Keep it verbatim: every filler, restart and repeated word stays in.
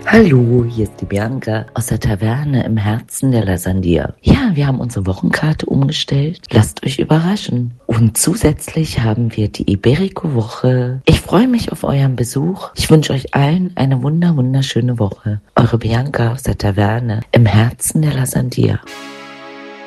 Hallo, hier ist die Bianca aus der Taverne im Herzen der Lasandia. Ja, wir haben unsere Wochenkarte umgestellt. Lasst euch überraschen. Und zusätzlich haben wir die Iberico-Woche. Ich freue mich auf euren Besuch. Ich wünsche euch allen eine wunder wunderschöne Woche. Eure Bianca aus der Taverne im Herzen der Lasandia.